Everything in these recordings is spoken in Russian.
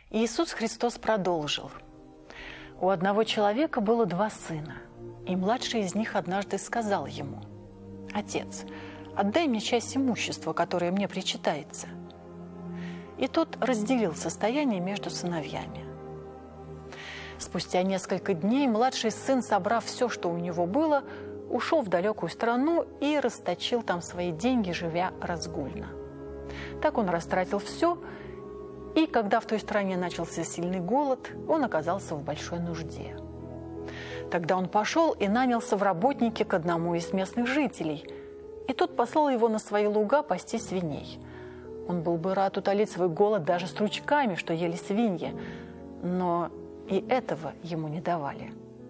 Иисус Христос продолжил. У одного человека было 2 сына, и младший из них однажды сказал ему: «Отец, отдай мне часть имущества, которое мне причитается». И тот разделил состояние между сыновьями. Спустя несколько дней младший сын, собрав все, что у него было, ушел в далекую страну и расточил там свои деньги, живя разгульно. Так он растратил все, и когда в той стране начался сильный голод, он оказался в большой нужде. Тогда он пошел и нанялся в работники к одному из местных жителей, и тот послал его на свои луга пасти свиней. Он был бы рад утолить свой голод даже стручками, что ели свиньи, но и этого ему не давали.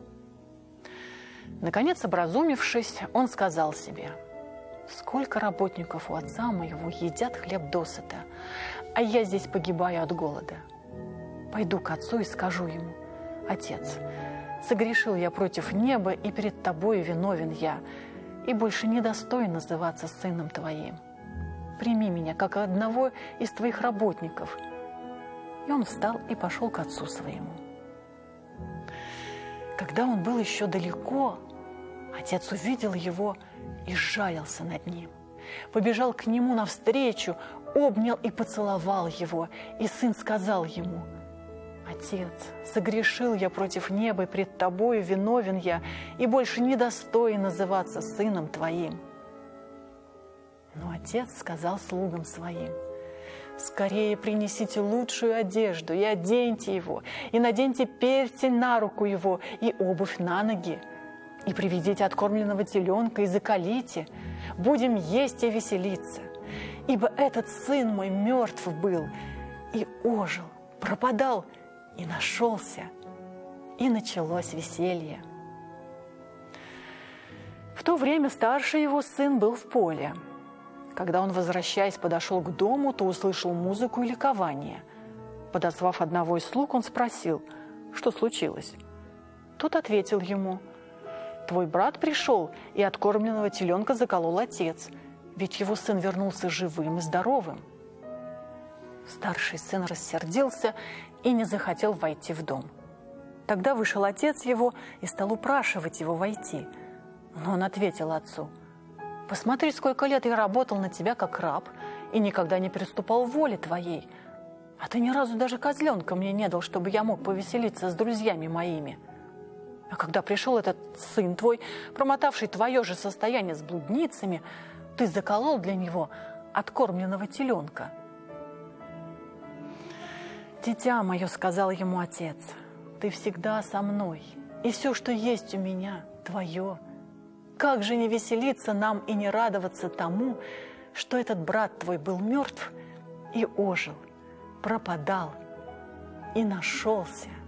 Наконец, образумившись, он сказал себе: «Сколько работников у отца моего едят хлеб досыта, а я здесь погибаю от голода. Пойду к отцу и скажу ему: Отец, согрешил я против неба, и перед тобою виновен я, и больше не достоин называться сыном твоим. Прими меня, как одного из твоих работников». И он встал и пошел к отцу своему. Когда он был еще далеко, отец увидел его и сжалился над ним. Побежал к нему навстречу, обнял и поцеловал его. И сын сказал ему: «Отец, согрешил я против неба, и пред тобою виновен я, и больше не достоин называться сыном твоим». Но отец сказал слугам своим: «Скорее принесите лучшую одежду и оденьте его, и наденьте перстень на руку его и обувь на ноги, и приведите откормленного теленка и заколите, будем есть и веселиться. Ибо этот сын мой мертв был и ожил, пропадал и нашелся». И началось веселье. В то время старший его сын был в поле. Когда он, возвращаясь, подошел к дому, то услышал музыку и ликование. Подозвав одного из слуг, он спросил: что случилось? Тот ответил ему: «Твой брат пришел, и откормленного теленка заколол отец, ведь его сын вернулся живым и здоровым». Старший сын рассердился и не захотел войти в дом. Тогда вышел отец его и стал упрашивать его войти. Но он ответил отцу: «Посмотри, сколько лет я работал на тебя как раб и никогда не переступал воли твоей. А ты ни разу даже козленка мне не дал, чтобы я мог повеселиться с друзьями моими. А когда пришел этот сын твой, промотавший твое же состояние с блудницами, ты заколол для него откормленного теленка». «Дитя мое, — сказал ему отец, — ты всегда со мной, и все, что есть у меня, твое. Как же не веселиться нам и не радоваться тому, что этот брат твой был мертв и ожил, пропадал и нашелся».